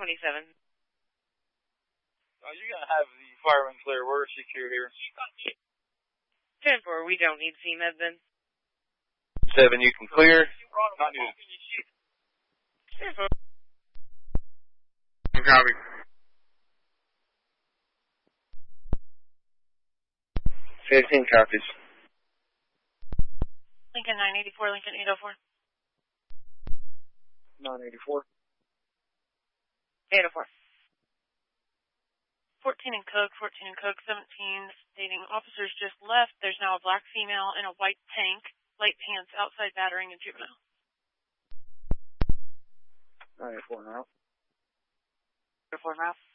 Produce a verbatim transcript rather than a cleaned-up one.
twenty-seven. Oh, you're going to have the fireman clear. We're secure here. ten four, we don't need C M E D then. seven, you can clear. Not needed. ten four. Copy. fifteen copies. Lincoln nine eighty-four, Lincoln eight oh four. nine eighty-four. eight oh four. fourteen in Cook, fourteen in Cook, seventeen stating officers just left. There's now a black female in a white tank, light pants, outside battering a juvenile. nine eighty-four now. eight oh four now.